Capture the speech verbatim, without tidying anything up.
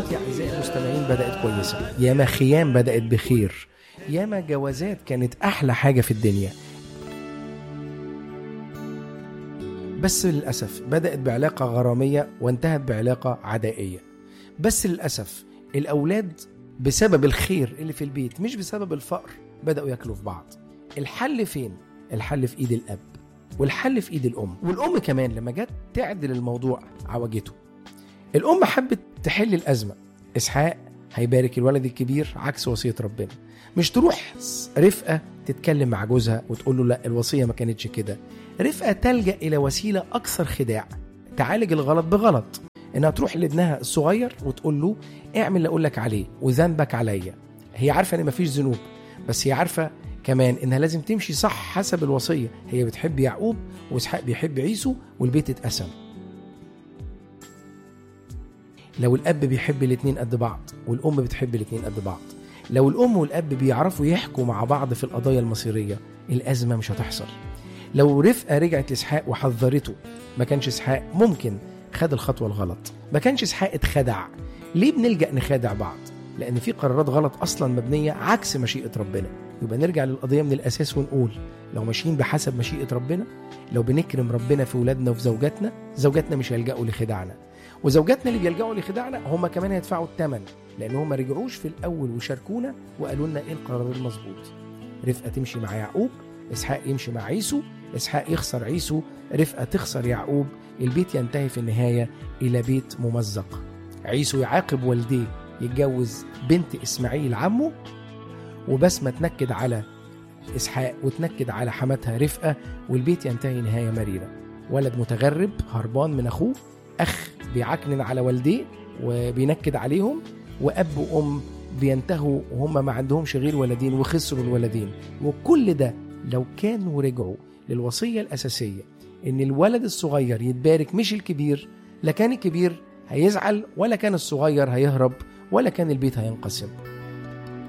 العلاقات يا أعزائي المستمعين بدأت كويسة، ياما خيام بدأت بخير، ياما جوازات كانت أحلى حاجة في الدنيا، بس للأسف بدأت بعلاقة غرامية وانتهت بعلاقة عدائية. بس للأسف الأولاد بسبب الخير اللي في البيت مش بسبب الفقر بدأوا يأكلوا في بعض. الحل فين؟ الحل في إيد الأب، والحل في إيد الأم، والأم كمان لما جت تعدل الموضوع عوجته. الأم حبت تحل الأزمة. إسحاق هيبارك الولد الكبير عكس وصية ربنا، مش تروح رفقة تتكلم مع جوزها وتقول له لا الوصية ما كانتش كده. رفقة تلجأ إلى وسيلة أكثر خداع تعالج الغلط بغلط، إنها تروح لابنها الصغير وتقول له اعمل اللي أقول لك عليه وذنبك عليا. هي عارفة إن مفيش ذنوب، بس هي عارفة كمان إنها لازم تمشي صح حسب الوصية. هي بتحب يعقوب وإسحاق بيحب عيسو والبيت اتقسم. لو الأب بيحب الاتنين قد بعض والأم بتحب الاتنين قد بعض، لو الأم والأب بيعرفوا يحكوا مع بعض في القضايا المصيرية، الأزمة مش هتحصل. لو رفقة رجعت لإسحاق وحذرته، ما كانش إسحاق ممكن خد الخطوة الغلط، ما كانش إسحاق اتخدع. ليه بنلجأ نخادع بعض؟ لأن في قرارات غلط أصلا مبنية عكس مشيئة ربنا. يبقى نرجع للقضية من الأساس ونقول لو ماشيين بحسب مشيئة ربنا، لو بنكرم ربنا في ولادنا وفي زوجاتنا، زوجاتنا مش هيلجأوا لخداعنا، وزوجاتنا اللي بيلجأوا لخداعنا هم كمان هيدفعوا الثمن، لأن هم رجعوش في الأول وشاركونا وقالوا لنا إيه القرار المظبوط. رفقة تمشي مع يعقوب، إسحاق يمشي مع عيسو، إسحاق يخسر عيسو، رفقة تخسر يعقوب، البيت ينتهي في النهاية إلى بيت ممزق. عيسو يعاقب والديه يتجوز بنت إسماعيل عمه، وبسمة تنكد على إسحاق وتنكد على حماتها رفقة، والبيت ينتهي نهاية مريرة. ولد متغرب هربان من أخوه، أخ بيعكنن على والديه وبينكد عليهم، وأب وأم بينتهوا وهم ما عندهمش غير ولدين وخسروا الولدين. وكل ده لو كانوا رجعوا للوصية الأساسية إن الولد الصغير يتبارك مش الكبير، لا كان الكبير هيزعل ولا كان الصغير هيهرب ولا كان البيت هينقسم.